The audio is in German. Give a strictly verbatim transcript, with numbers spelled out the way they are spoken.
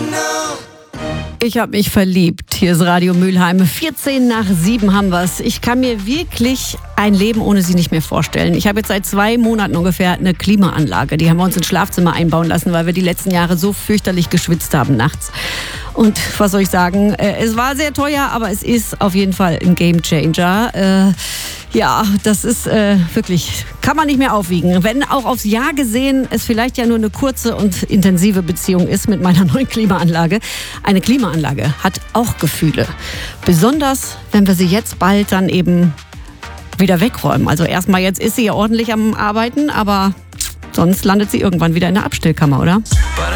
Ich habe mich verliebt. Hier ist Radio Mülheim. vierzehn nach sieben haben wir's. Ich kann mir wirklich ein Leben ohne sie nicht mehr vorstellen. Ich habe jetzt seit zwei Monaten ungefähr eine Klimaanlage. Die haben wir uns ins Schlafzimmer einbauen lassen, weil wir die letzten Jahre so fürchterlich geschwitzt haben nachts. Und was soll ich sagen? Es war sehr teuer, aber es ist auf jeden Fall ein Gamechanger. Äh, ja, das ist äh, wirklich, kann man nicht mehr aufwiegen. Wenn auch aufs Jahr gesehen es vielleicht ja nur eine kurze und intensive Beziehung ist mit meiner neuen Klimaanlage. Eine Klimaanlage hat auch Gefühle. Besonders, wenn wir sie jetzt bald dann eben wieder wegräumen. Also erstmal jetzt ist sie ja ordentlich am Arbeiten, aber sonst landet sie irgendwann wieder in der Abstellkammer, oder?